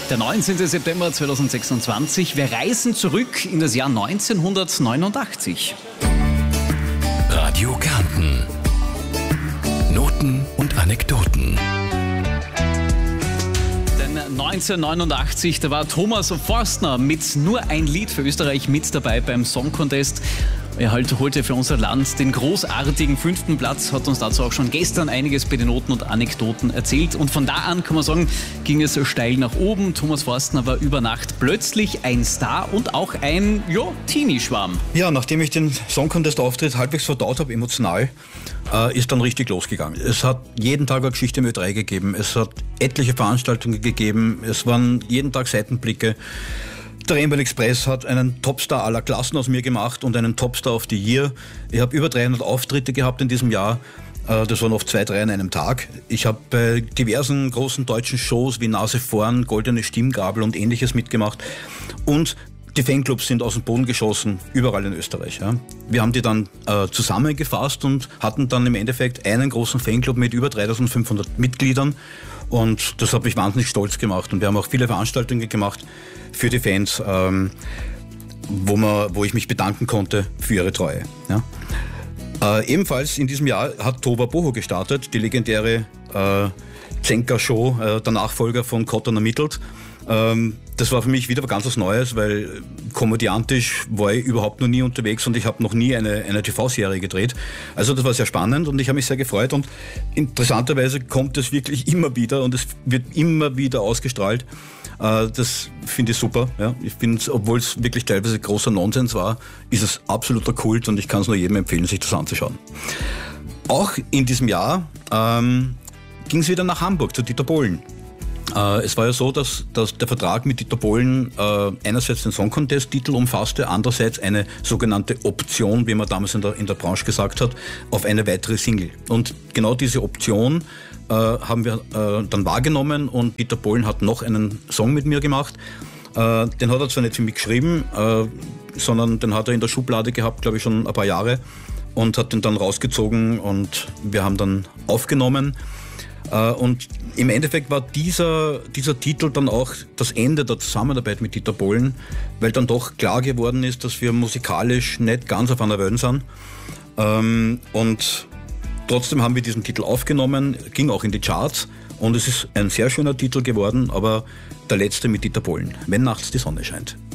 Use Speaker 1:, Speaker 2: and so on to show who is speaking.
Speaker 1: Der 19. September 2026. Wir reisen zurück in das Jahr 1989.
Speaker 2: Radio Kärnten. Noten und Anekdoten.
Speaker 1: Denn 1989, da war Thomas Forstner mit Nur ein Lied für Österreich mit dabei beim Song Contest. Er holte für unser Land den großartigen 5. Platz, hat uns dazu auch schon gestern einiges bei den Noten und Anekdoten erzählt. Und von da an, kann man sagen, ging es steil nach oben. Thomas Forstner war über Nacht plötzlich ein Star und auch ein, Teenie-Schwarm.
Speaker 3: Ja, nachdem ich den Song Contest-Auftritt halbwegs verdaut habe, emotional, ist dann richtig losgegangen. Es hat jeden Tag eine Geschichte im Ö3 gegeben, es hat etliche Veranstaltungen gegeben, es waren jeden Tag Seitenblicke. Der Rainbow Express hat einen Topstar aller Klassen aus mir gemacht und einen Topstar of the Year. Ich habe über 300 Auftritte gehabt in diesem Jahr. Das waren oft 2, 3 an einem Tag. Ich habe bei diversen großen deutschen Shows wie Nase vorn, Goldene Stimmgabel und ähnliches mitgemacht. Und die Fanclubs sind aus dem Boden geschossen, überall in Österreich. Ja. Wir haben die dann zusammengefasst und hatten dann im Endeffekt einen großen Fanclub mit über 3500 Mitgliedern. Und das hat mich wahnsinnig stolz gemacht. Und wir haben auch viele Veranstaltungen gemacht für die Fans, wo ich mich bedanken konnte für ihre Treue. Ja. Ebenfalls in diesem Jahr hat Tova Boho gestartet, die legendäre Zenker-Show, der Nachfolger von Cotton ermittelt. Das war für mich wieder ganz was Neues, weil komödiantisch war ich überhaupt noch nie unterwegs und ich habe noch nie eine TV-Serie gedreht. Also das war sehr spannend und ich habe mich sehr gefreut und interessanterweise kommt es wirklich immer wieder und es wird immer wieder ausgestrahlt. Das finde ich super. Ja. Ich finde, obwohl es wirklich teilweise großer Nonsens war, ist es absoluter Kult und ich kann es nur jedem empfehlen, sich das anzuschauen. Auch in diesem Jahr ging es wieder nach Hamburg zu Dieter Bohlen. Es war ja so, dass der Vertrag mit Dieter Bohlen einerseits den Song Contest-Titel umfasste, andererseits eine sogenannte Option, wie man damals in der Branche gesagt hat, auf eine weitere Single. Und genau diese Option haben wir dann wahrgenommen und Dieter Bohlen hat noch einen Song mit mir gemacht. Den hat er zwar nicht für mich geschrieben, sondern den hat er in der Schublade gehabt, glaube ich, schon ein paar Jahre und hat den dann rausgezogen und wir haben dann aufgenommen. Und im Endeffekt war dieser Titel dann auch das Ende der Zusammenarbeit mit Dieter Bohlen, weil dann doch klar geworden ist, dass wir musikalisch nicht ganz auf einer Welle sind. Und trotzdem haben wir diesen Titel aufgenommen, ging auch in die Charts und es ist ein sehr schöner Titel geworden, aber der letzte mit Dieter Bohlen, Wenn nachts die Sonne scheint.